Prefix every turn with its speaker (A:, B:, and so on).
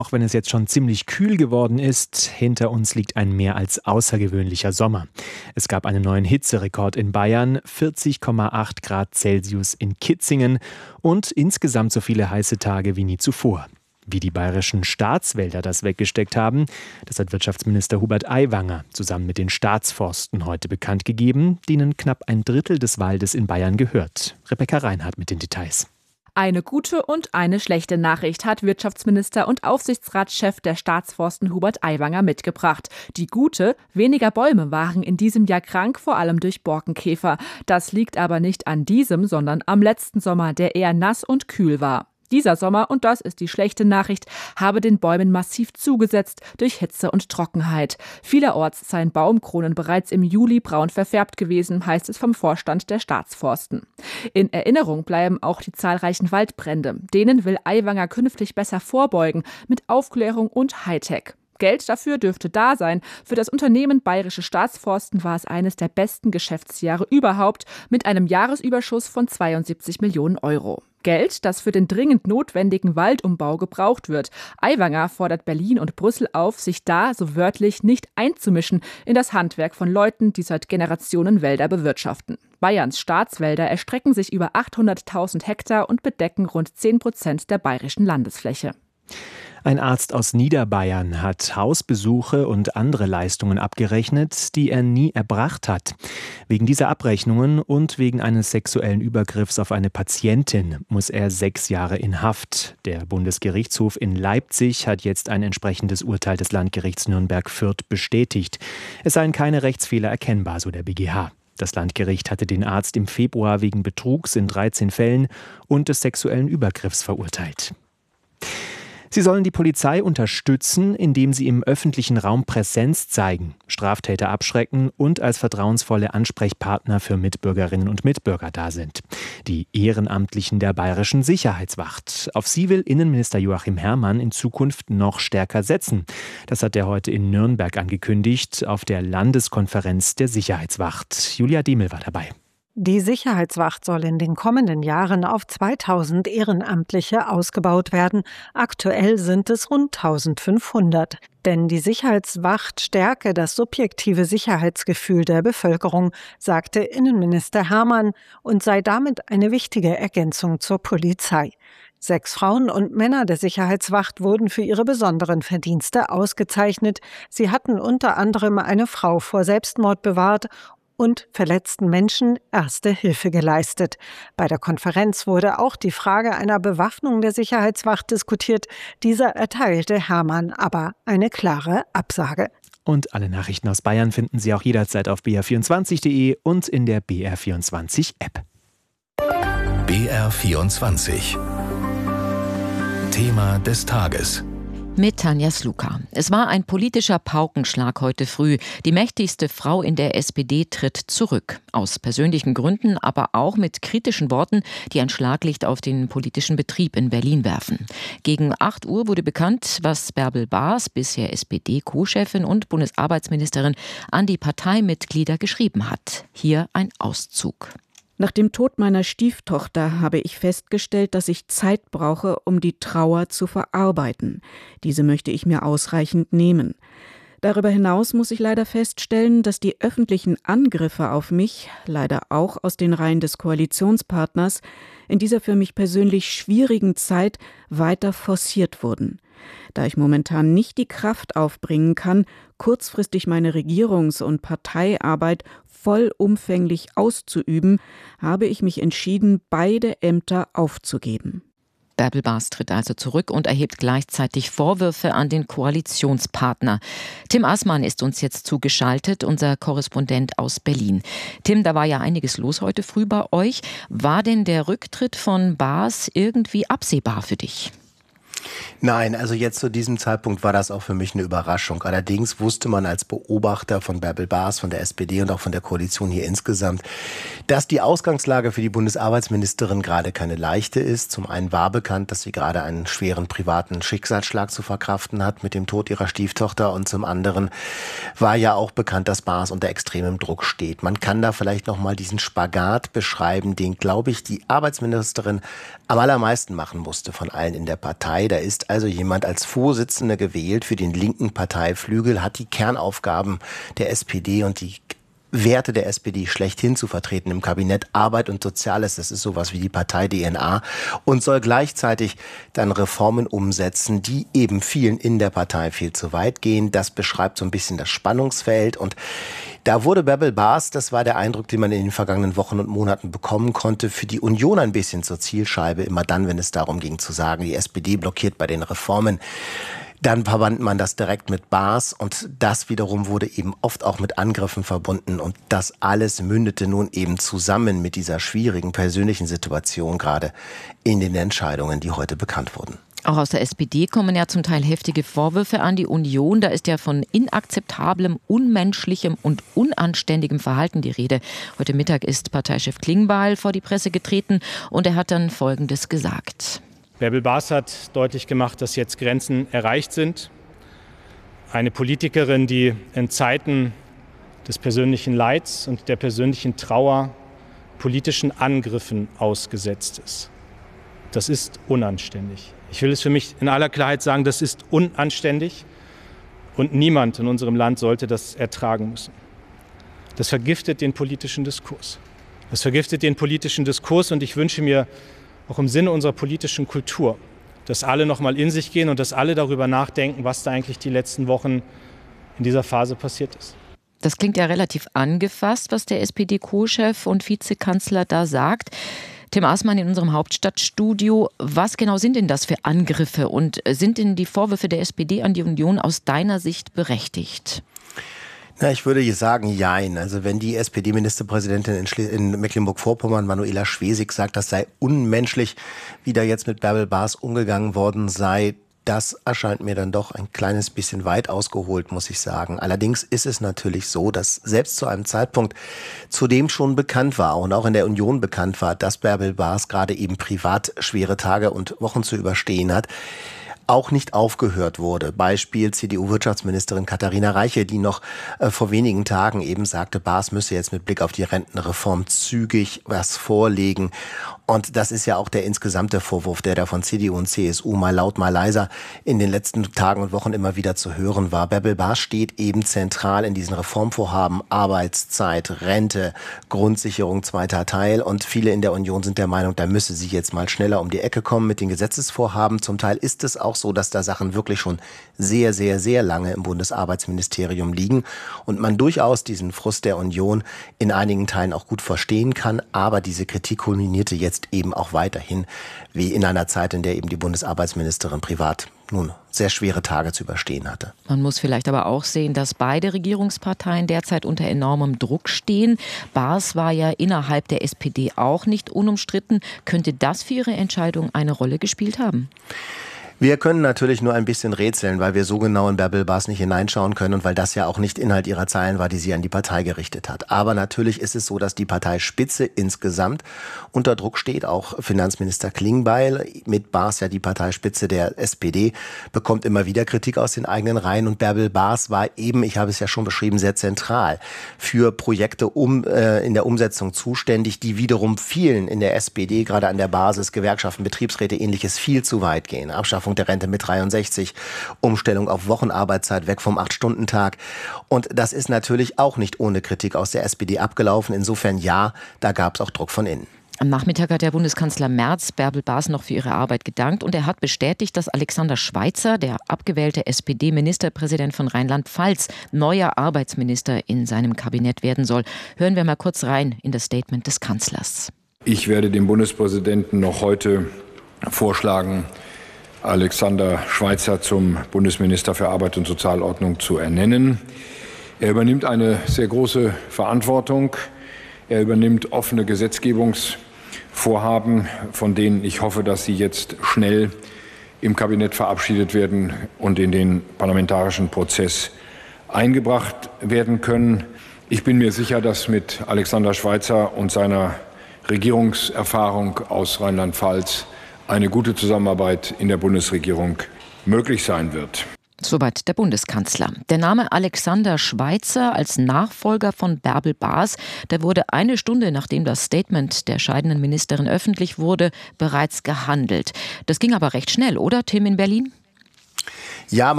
A: Auch wenn es jetzt schon ziemlich kühl geworden ist, hinter uns liegt ein mehr als außergewöhnlicher Sommer. Es gab einen neuen Hitzerekord in Bayern, 40,8 Grad Celsius in Kitzingen und insgesamt so viele heiße Tage wie nie zuvor. Wie die bayerischen Staatswälder das weggesteckt haben, das hat Wirtschaftsminister Hubert Aiwanger zusammen mit den Staatsforsten heute bekannt gegeben, denen knapp ein Drittel des Waldes in Bayern gehört. Rebecca Reinhardt mit den Details.
B: Eine gute und eine schlechte Nachricht hat Wirtschaftsminister und Aufsichtsratschef der Staatsforsten Hubert Aiwanger mitgebracht. Die gute: weniger Bäume waren in diesem Jahr krank, vor allem durch Borkenkäfer. Das liegt aber nicht an diesem, sondern am letzten Sommer, der eher nass und kühl war. Dieser Sommer, und das ist die schlechte Nachricht, habe den Bäumen massiv zugesetzt durch Hitze und Trockenheit. Vielerorts seien Baumkronen bereits im Juli braun verfärbt gewesen, heißt es vom Vorstand der Staatsforsten. In Erinnerung bleiben auch die zahlreichen Waldbrände. Denen will Aiwanger künftig besser vorbeugen, mit Aufklärung und Hightech. Geld dafür dürfte da sein. Für das Unternehmen Bayerische Staatsforsten war es eines der besten Geschäftsjahre überhaupt, mit einem Jahresüberschuss von 72 Millionen Euro. Geld, das für den dringend notwendigen Waldumbau gebraucht wird. Aiwanger fordert Berlin und Brüssel auf, sich da, so wörtlich, nicht einzumischen in das Handwerk von Leuten, die seit Generationen Wälder bewirtschaften. Bayerns Staatswälder erstrecken sich über 800.000 Hektar und bedecken rund 10% der bayerischen Landesfläche.
A: Ein Arzt aus Niederbayern hat Hausbesuche und andere Leistungen abgerechnet, die er nie erbracht hat. Wegen dieser Abrechnungen und wegen eines sexuellen Übergriffs auf eine Patientin muss er 6 Jahre in Haft. Der Bundesgerichtshof in Leipzig hat jetzt ein entsprechendes Urteil des Landgerichts Nürnberg-Fürth bestätigt. Es seien keine Rechtsfehler erkennbar, so der BGH. Das Landgericht hatte den Arzt im Februar wegen Betrugs in 13 Fällen und des sexuellen Übergriffs verurteilt. Sie sollen die Polizei unterstützen, indem sie im öffentlichen Raum Präsenz zeigen, Straftäter abschrecken und als vertrauensvolle Ansprechpartner für Mitbürgerinnen und Mitbürger da sind. Die Ehrenamtlichen der Bayerischen Sicherheitswacht. Auf sie will Innenminister Joachim Herrmann in Zukunft noch stärker setzen. Das hat er heute in Nürnberg angekündigt, auf der Landeskonferenz der Sicherheitswacht. Julia Diemel war dabei.
C: Die Sicherheitswacht soll in den kommenden Jahren auf 2000 Ehrenamtliche ausgebaut werden. Aktuell sind es rund 1500. Denn die Sicherheitswacht stärke das subjektive Sicherheitsgefühl der Bevölkerung, sagte Innenminister Herrmann, und sei damit eine wichtige Ergänzung zur Polizei. 6 Frauen und Männer der Sicherheitswacht wurden für ihre besonderen Verdienste ausgezeichnet. Sie hatten unter anderem eine Frau vor Selbstmord bewahrt und verletzten Menschen erste Hilfe geleistet. Bei der Konferenz wurde auch die Frage einer Bewaffnung der Sicherheitswacht diskutiert. Dieser erteilte Herrmann aber eine klare Absage.
A: Und alle Nachrichten aus Bayern finden Sie auch jederzeit auf br24.de und in der BR24-App.
D: BR24 Thema des Tages.
E: Mit Tanja Sluka. Es war ein politischer Paukenschlag heute früh. Die mächtigste Frau in der SPD tritt zurück. Aus persönlichen Gründen, aber auch mit kritischen Worten, die ein Schlaglicht auf den politischen Betrieb in Berlin werfen. Gegen 8 Uhr wurde bekannt, was Bärbel Baas, bisher SPD-Co-Chefin und Bundesarbeitsministerin, an die Parteimitglieder geschrieben hat. Hier ein Auszug.
F: Nach dem Tod meiner Stieftochter habe ich festgestellt, dass ich Zeit brauche, um die Trauer zu verarbeiten. Diese möchte ich mir ausreichend nehmen. Darüber hinaus muss ich leider feststellen, dass die öffentlichen Angriffe auf mich, leider auch aus den Reihen des Koalitionspartners, in dieser für mich persönlich schwierigen Zeit weiter forciert wurden. Da ich momentan nicht die Kraft aufbringen kann, kurzfristig meine Regierungs- und Parteiarbeit vollumfänglich auszuüben, habe ich mich entschieden, beide Ämter aufzugeben.
E: Bärbel Baas tritt also zurück und erhebt gleichzeitig Vorwürfe an den Koalitionspartner. Tim Aßmann ist uns jetzt zugeschaltet, unser Korrespondent aus Berlin. Tim, da war ja einiges los heute früh bei euch. War denn der Rücktritt von Baas irgendwie absehbar für dich?
G: Nein, also jetzt zu diesem Zeitpunkt war das auch für mich eine Überraschung. Allerdings wusste man als Beobachter von Bärbel Baas, von der SPD und auch von der Koalition hier insgesamt, dass die Ausgangslage für die Bundesarbeitsministerin gerade keine leichte ist. Zum einen war bekannt, dass sie gerade einen schweren privaten Schicksalsschlag zu verkraften hat mit dem Tod ihrer Stieftochter, und zum anderen war ja auch bekannt, dass Baas unter extremem Druck steht. Man kann da vielleicht noch mal diesen Spagat beschreiben, den, glaube ich, die Arbeitsministerin am allermeisten machen musste von allen in der Partei. Da ist also jemand als Vorsitzender gewählt für den linken Parteiflügel, hat die Kernaufgaben der SPD und die Werte der SPD schlechthin zu vertreten im Kabinett. Arbeit und Soziales, das ist sowas wie die Partei-DNA und soll gleichzeitig dann Reformen umsetzen, die eben vielen in der Partei viel zu weit gehen. Das beschreibt so ein bisschen das Spannungsfeld und da wurde Bärbel Baas, das war der Eindruck, den man in den vergangenen Wochen und Monaten bekommen konnte, für die Union ein bisschen zur Zielscheibe, immer dann, wenn es darum ging zu sagen, die SPD blockiert bei den Reformen. Dann verband man das direkt mit Baas und das wiederum wurde eben oft auch mit Angriffen verbunden und das alles mündete nun eben zusammen mit dieser schwierigen persönlichen Situation gerade in den Entscheidungen, die heute bekannt wurden.
E: Auch aus der SPD kommen ja zum Teil heftige Vorwürfe an die Union. Da ist ja von inakzeptablem, unmenschlichem und unanständigem Verhalten die Rede. Heute Mittag ist Parteichef Klingbeil vor die Presse getreten und er hat dann Folgendes gesagt.
H: Bärbel Baas hat deutlich gemacht, dass jetzt Grenzen erreicht sind. Eine Politikerin, die in Zeiten des persönlichen Leids und der persönlichen Trauer politischen Angriffen ausgesetzt ist. Das ist unanständig. Ich will es für mich in aller Klarheit sagen, das ist unanständig und niemand in unserem Land sollte das ertragen müssen. Das vergiftet den politischen Diskurs. Das vergiftet den politischen Diskurs und ich wünsche mir, auch im Sinne unserer politischen Kultur, dass alle noch mal in sich gehen und dass alle darüber nachdenken, was da eigentlich die letzten Wochen in dieser Phase passiert ist.
E: Das klingt ja relativ angefasst, was der SPD-Co-Chef und Vizekanzler da sagt. Tim Aßmann in unserem Hauptstadtstudio. Was genau sind denn das für Angriffe und sind denn die Vorwürfe der SPD an die Union aus deiner Sicht berechtigt?
G: Na, ich würde sagen, jein. Also wenn die SPD-Ministerpräsidentin in Mecklenburg-Vorpommern, Manuela Schwesig, sagt, das sei unmenschlich, wie da jetzt mit Bärbel Baas umgegangen worden sei, das erscheint mir dann doch ein kleines bisschen weit ausgeholt, muss ich sagen. Allerdings ist es natürlich so, dass selbst zu einem Zeitpunkt, zu dem schon bekannt war und auch in der Union bekannt war, dass Bärbel Baas gerade eben privat schwere Tage und Wochen zu überstehen hat, auch nicht aufgehört wurde. Beispiel CDU-Wirtschaftsministerin Katharina Reiche, die noch vor wenigen Tagen eben sagte, Baas müsse jetzt mit Blick auf die Rentenreform zügig was vorlegen. Und das ist ja auch der insgesamte Vorwurf, der da von CDU und CSU mal laut, mal leiser in den letzten Tagen und Wochen immer wieder zu hören war. Bärbel Baas steht eben zentral in diesen Reformvorhaben, Arbeitszeit, Rente, Grundsicherung, zweiter Teil. Und viele in der Union sind der Meinung, da müsse sie jetzt mal schneller um die Ecke kommen mit den Gesetzesvorhaben. Zum Teil ist es auch so, dass da Sachen wirklich schon sehr, sehr, sehr lange im Bundesarbeitsministerium liegen und man durchaus diesen Frust der Union in einigen Teilen auch gut verstehen kann. Aber diese Kritik kulminierte jetzt eben auch weiterhin wie in einer Zeit, in der eben die Bundesarbeitsministerin privat nun sehr schwere Tage zu überstehen hatte.
E: Man muss vielleicht aber auch sehen, dass beide Regierungsparteien derzeit unter enormem Druck stehen. Baas war ja innerhalb der SPD auch nicht unumstritten. Könnte das für Ihre Entscheidung eine Rolle gespielt haben?
G: Wir können natürlich nur ein bisschen rätseln, weil wir so genau in Bärbel Baas nicht hineinschauen können und weil das ja auch nicht Inhalt ihrer Zeilen war, die sie an die Partei gerichtet hat. Aber natürlich ist es so, dass die Parteispitze insgesamt unter Druck steht. Auch Finanzminister Klingbeil, mit Baas ja die Parteispitze der SPD, bekommt immer wieder Kritik aus den eigenen Reihen. Und Bärbel Baas war eben, ich habe es ja schon beschrieben, sehr zentral für Projekte in der Umsetzung zuständig, die wiederum vielen in der SPD, gerade an der Basis, Gewerkschaften, Betriebsräte, Ähnliches, viel zu weit gehen. Abschaffung der Rente mit 63, Umstellung auf Wochenarbeitszeit, weg vom 8-Stunden-Tag. Und das ist natürlich auch nicht ohne Kritik aus der SPD abgelaufen. Insofern ja, da gab es auch Druck von innen.
E: Am Nachmittag hat der Bundeskanzler Merz Bärbel Baas noch für ihre Arbeit gedankt und er hat bestätigt, dass Alexander Schweitzer, der abgewählte SPD-Ministerpräsident von Rheinland-Pfalz, neuer Arbeitsminister in seinem Kabinett werden soll. Hören wir mal kurz rein in das Statement des Kanzlers.
I: Ich werde dem Bundespräsidenten noch heute vorschlagen, Alexander Schweitzer zum Bundesminister für Arbeit und Sozialordnung zu ernennen. Er übernimmt eine sehr große Verantwortung. Er übernimmt offene Gesetzgebungsvorhaben, von denen ich hoffe, dass sie jetzt schnell im Kabinett verabschiedet werden und in den parlamentarischen Prozess eingebracht werden können. Ich bin mir sicher, dass mit Alexander Schweitzer und seiner Regierungserfahrung aus Rheinland-Pfalz eine gute Zusammenarbeit in der Bundesregierung möglich sein wird.
E: Das Soweit der Bundeskanzler. Der Name Alexander Schweitzer als Nachfolger von Bärbel Baas, der wurde eine Stunde, nachdem das Statement der scheidenden Ministerin öffentlich wurde, bereits gehandelt. Das ging aber recht schnell, oder Tim in Berlin?
G: Ja,